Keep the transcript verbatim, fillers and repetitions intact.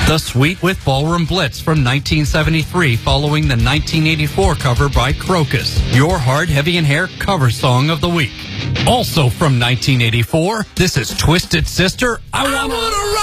The Suite with Ballroom Blitz from nineteen seventy-three, following the nineteen eighty-four cover by Crocus. Your Hard, Heavy, and Hair cover song of the week. Also from nineteen eighty-four, this is Twisted Sister, I Wanna... I wanna